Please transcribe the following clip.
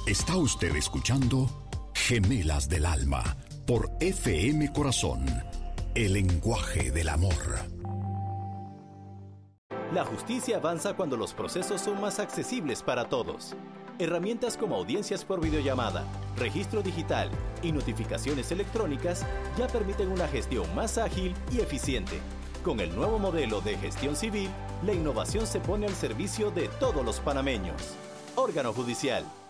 Está usted escuchando Gemelas del Alma por FM Corazón, el lenguaje del amor. La justicia avanza cuando los procesos son más accesibles para todos. Herramientas como audiencias por videollamada, registro digital y notificaciones electrónicas ya permiten una gestión más ágil y eficiente. Con el nuevo modelo de gestión civil, la innovación se pone al servicio de todos los panameños. Órgano Judicial.